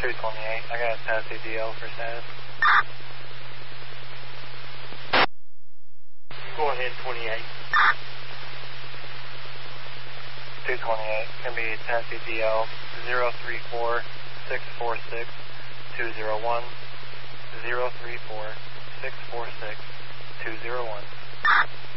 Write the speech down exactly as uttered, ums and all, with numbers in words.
two twenty-eight, I got a Tennessee D L for status. Go ahead, twenty-eight. two twenty-eight, can be Tennessee D L zero three four six four six two zero one, zero three four six four six two zero one.